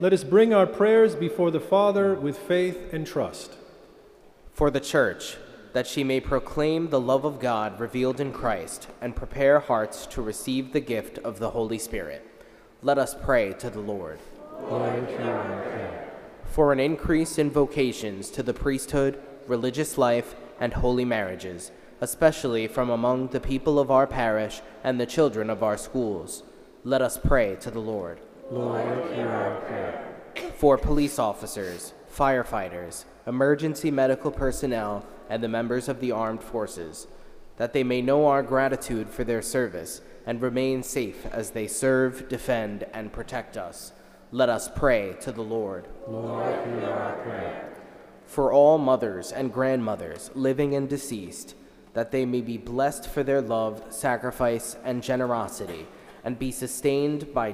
Let us bring our prayers before the Father with faith and trust. For the Church, that she may proclaim the love of God revealed in Christ and prepare hearts to receive the gift of the Holy Spirit. Let us pray to the Lord. Lord, hear our prayer. For an increase in vocations to the priesthood, religious life, and holy marriages, especially from among the people of our parish and the children of our schools. Let us pray to the Lord. Lord, hear our prayer. For police officers, firefighters, emergency medical personnel, and the members of the armed forces, that they may know our gratitude for their service and remain safe as they serve, defend, and protect us. Let us pray to the Lord. Lord, hear our prayer. For all mothers and grandmothers, living and deceased, that they may be blessed for their love, sacrifice, and generosity, and be sustained by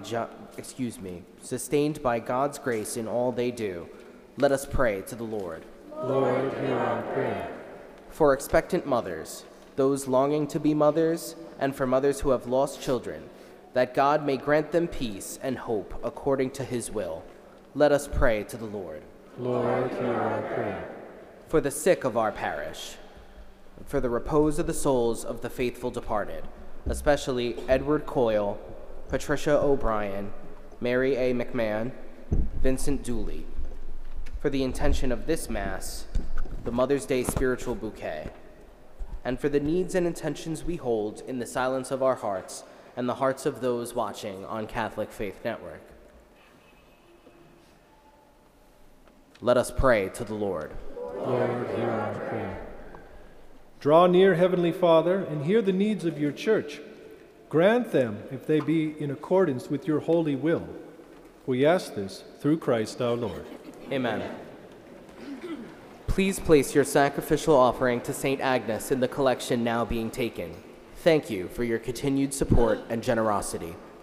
God's grace in all they do. Let us pray to the Lord. Lord, hear our prayer. For expectant mothers, those longing to be mothers, and for mothers who have lost children, that God may grant them peace and hope according to his will. Let us pray to the Lord. Lord, hear our prayer. For the sick of our parish, for the repose of the souls of the faithful departed, especially Edward Coyle, Patricia O'Brien, Mary A. McMahon, Vincent Dooley. For the intention of this Mass, the Mother's Day Spiritual Bouquet, and for the needs and intentions we hold in the silence of our hearts and the hearts of those watching on Catholic Faith Network. Let us pray to the Lord. Lord, hear our prayer. Draw near, Heavenly Father, and hear the needs of your church. Grant them if they be in accordance with your holy will. We ask this through Christ our Lord. Amen. Please place your sacrificial offering to St. Agnes in the collection now being taken. Thank you for your continued support and generosity.